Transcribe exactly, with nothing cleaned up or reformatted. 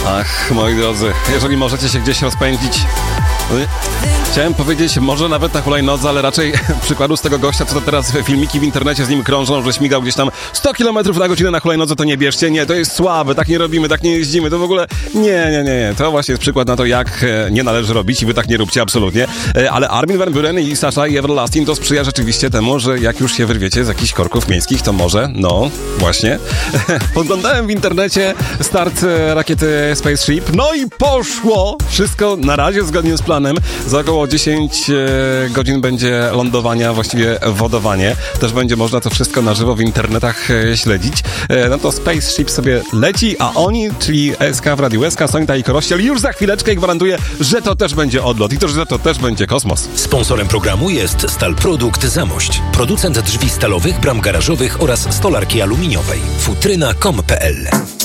Ach, moi drodzy, jeżeli możecie się gdzieś rozpędzić, chciałem powiedzieć, może nawet na hulajnodze, ale raczej przykładu z tego gościa, co to teraz filmiki w internecie z nim krążą, że śmigał gdzieś tam sto kilometrów na godzinę na hulajnodze, to nie bierzcie, nie, to jest słabe, tak nie robimy, tak nie jeździmy, to w ogóle nie, nie, nie, nie, to właśnie jest przykład na to, jak nie należy robić i wy tak nie róbcie absolutnie, ale Armin van Buuren i Sasha i Everlasting to sprzyja rzeczywiście temu, że jak już się wyrwiecie z jakichś korków miejskich, to może, no, właśnie, podglądałem w internecie start rakiety Spaceship, no i poszło, wszystko na razie zgodnie z planem, za około dziesięć godzin będzie lądowania, właściwie wodowanie. Też będzie można to wszystko na żywo w internetach śledzić. No to Spaceship sobie leci, a oni, czyli S K w Radiu S K, Sonita i Korościel, już za chwileczkę gwarantuję, że to też będzie odlot i to, że to też będzie kosmos. Sponsorem programu jest Stalprodukt Zamość, producent drzwi stalowych, bram garażowych oraz stolarki aluminiowej. futryna kropka com kropka pe el